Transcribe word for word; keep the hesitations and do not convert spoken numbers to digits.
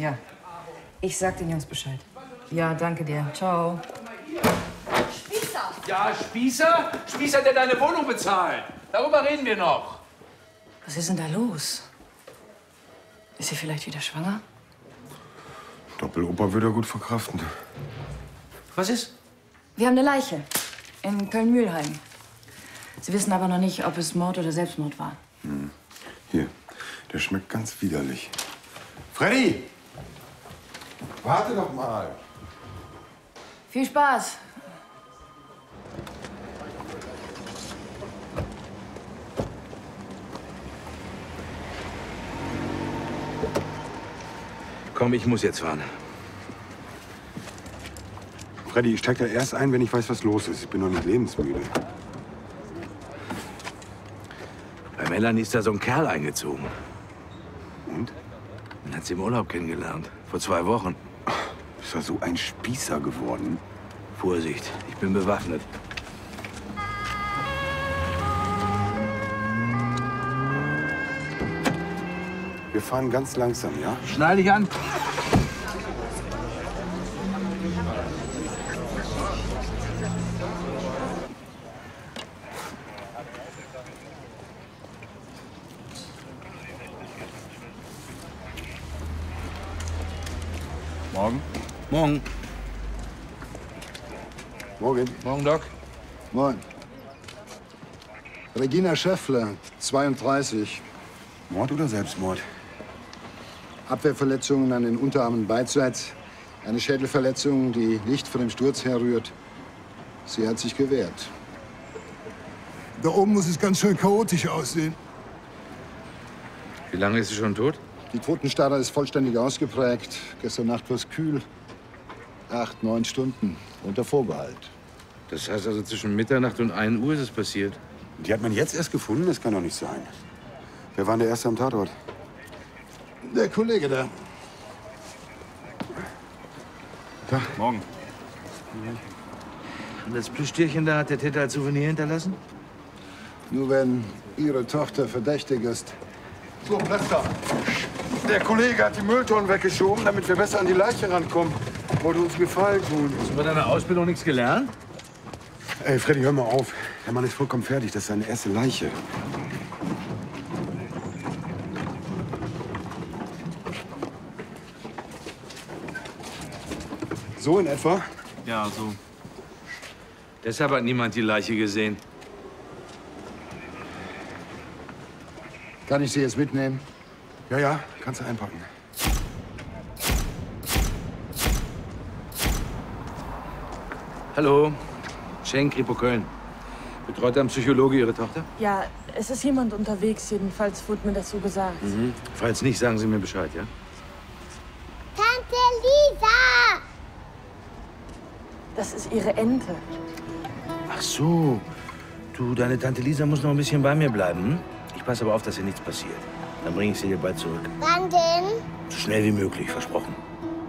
Ja. Ich sag den Jungs Bescheid. Ja, danke dir. Ciao. Spießer! Ja, Spießer? Spießer, der deine Wohnung bezahlt. Darüber reden wir noch. Was ist denn da los? Ist sie vielleicht wieder schwanger? Doppeloper würde er gut verkraften. Was ist? Wir haben eine Leiche. In Köln-Mühlheim. Sie wissen aber noch nicht, ob es Mord oder Selbstmord war. Hm. Hier, der schmeckt ganz widerlich. Freddy! Warte doch mal. Viel Spaß. Komm, ich muss jetzt fahren. Freddy, ich steig da erst ein, wenn ich weiß, was los ist. Ich bin noch nicht lebensmüde. Bei Melanie ist da so ein Kerl eingezogen. Und? Den hat sie im Urlaub kennengelernt. Vor zwei Wochen. Ist er so ein Spießer geworden? Vorsicht, ich bin bewaffnet. Wir fahren ganz langsam, ja? Schnall dich an. Morgen. Morgen. Morgen. Morgen, Doc. Moin. Regina Schäffler, zweiunddreißig. Mord oder Selbstmord? Abwehrverletzungen an den Unterarmen beidseits. Eine Schädelverletzung, die nicht von dem Sturz herrührt. Sie hat sich gewehrt. Da oben muss es ganz schön chaotisch aussehen. Wie lange ist sie schon tot? Die Totenstarre ist vollständig ausgeprägt. Gestern Nacht war es kühl. Acht, neun Stunden unter Vorbehalt. Das heißt also, zwischen Mitternacht und ein Uhr ist es passiert. Die hat man jetzt erst gefunden? Das kann doch nicht sein. Wer war denn der Erste am Tatort? Der Kollege da. Da. Morgen. Und das Plüschtierchen da hat der Täter als Souvenir hinterlassen? Nur wenn Ihre Tochter verdächtig ist. So, Platz da. Der Kollege hat die Mülltonnen weggeschoben, damit wir besser an die Leiche rankommen. Wollte uns Gefallen tun. Hast du bei deiner Ausbildung nichts gelernt? Ey, Freddy, hör mal auf. Der Mann ist vollkommen fertig. Das ist seine erste Leiche. So in etwa? Ja, so. Deshalb hat niemand die Leiche gesehen. Kann ich Sie jetzt mitnehmen? Ja, ja, kannst du einpacken. Hallo, Schenk, Kripo Köln. Betreut ein Psychologe Ihre Tochter? Ja, es ist jemand unterwegs. Jedenfalls wurde mir das so gesagt. Mhm. Falls nicht, sagen Sie mir Bescheid, ja? Tante Lisa! Das ist ihre Ente. Ach so. Du, deine Tante Lisa muss noch ein bisschen bei mir bleiben. Hm? Ich passe aber auf, dass ihr nichts passiert. Dann bringe ich sie dir bald zurück. Wann denn? So schnell wie möglich, versprochen.